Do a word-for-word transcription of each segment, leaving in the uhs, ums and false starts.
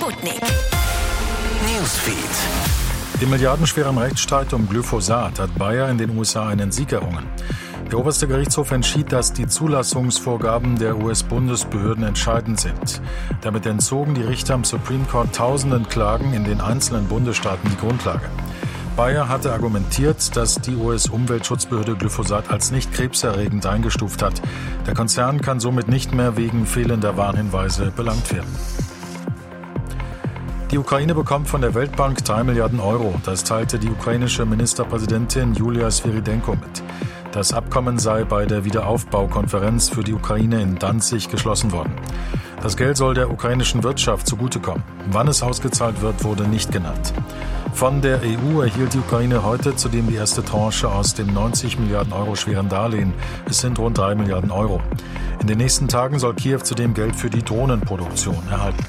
Sputnik Newsfeed. Im milliardenschweren Rechtsstreit um Glyphosat hat Bayer in den U S A einen Sieg errungen. Der oberste Gerichtshof entschied, dass die Zulassungsvorgaben der U S-Bundesbehörden entscheidend sind. Damit entzogen die Richter am Supreme Court tausenden Klagen in den einzelnen Bundesstaaten die Grundlage. Bayer hatte argumentiert, dass die U S-Umweltschutzbehörde Glyphosat als nicht krebserregend eingestuft hat. Der Konzern kann somit nicht mehr wegen fehlender Warnhinweise belangt werden. Die Ukraine bekommt von der Weltbank drei Milliarden Euro. Das teilte die ukrainische Ministerpräsidentin Julia Sviridenko mit. Das Abkommen sei bei der Wiederaufbaukonferenz für die Ukraine in Danzig geschlossen worden. Das Geld soll der ukrainischen Wirtschaft zugutekommen. Wann es ausgezahlt wird, wurde nicht genannt. Von der E U erhielt die Ukraine heute zudem die erste Tranche aus dem neunzig Milliarden Euro schweren Darlehen. Es sind rund drei Milliarden Euro. In den nächsten Tagen soll Kiew zudem Geld für die Drohnenproduktion erhalten.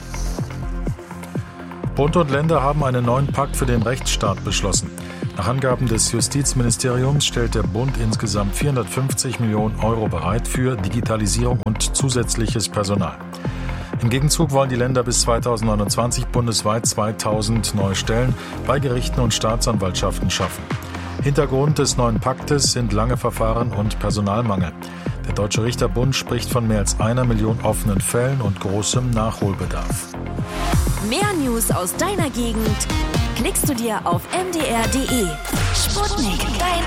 Bund und Länder haben einen neuen Pakt für den Rechtsstaat beschlossen. Nach Angaben des Justizministeriums stellt der Bund insgesamt vierhundertfünfzig Millionen Euro bereit für Digitalisierung und zusätzliches Personal. Im Gegenzug wollen die Länder bis zweitausendneunundzwanzig bundesweit zweitausend neue Stellen bei Gerichten und Staatsanwaltschaften schaffen. Hintergrund des neuen Paktes sind lange Verfahren und Personalmangel. Der Deutsche Richterbund spricht von mehr als einer Million offenen Fällen und großem Nachholbedarf. Mehr News aus deiner Gegend klickst du dir auf m d r punkt d e. Sputnik, dein